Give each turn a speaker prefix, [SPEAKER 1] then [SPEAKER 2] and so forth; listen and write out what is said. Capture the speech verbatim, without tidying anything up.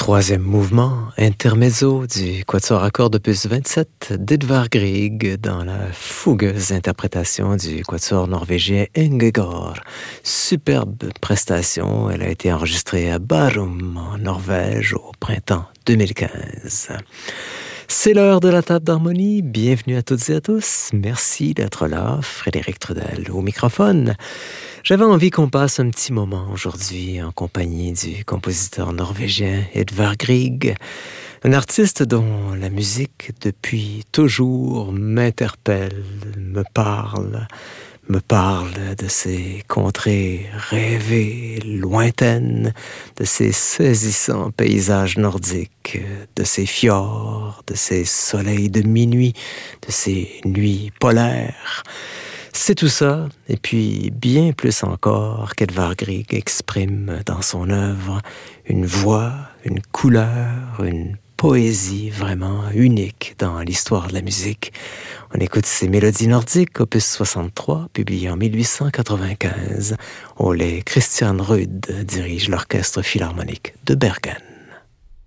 [SPEAKER 1] Troisième mouvement, intermezzo du quatuor à cordes opus vingt-sept d'Edvard Grieg dans la fougueuse interprétation du quatuor norvégien Ingegård. Superbe prestation, elle a été enregistrée à Bærum en Norvège au printemps deux mille quinze. C'est l'heure de la table d'harmonie. Bienvenue à toutes et à tous. Merci d'être là. Frédéric Trudel au microphone. J'avais envie qu'on passe un petit moment aujourd'hui en compagnie du compositeur norvégien Edvard Grieg, un artiste dont la musique depuis toujours m'interpelle, me parle, me parle de ses contrées rêvées, lointaines, de ses saisissants paysages nordiques, de ses fjords, de ses soleils de minuit, de ses nuits polaires. C'est tout ça, et puis bien plus encore qu'Edvard Grieg exprime dans son œuvre une voix, une couleur, une poésie vraiment unique dans l'histoire de la musique. On écoute ces mélodies nordiques, opus soixante-trois, publié en mille huit cent quatre-vingt-quinze, où les Christian Rude dirige l'orchestre philharmonique de Bergen.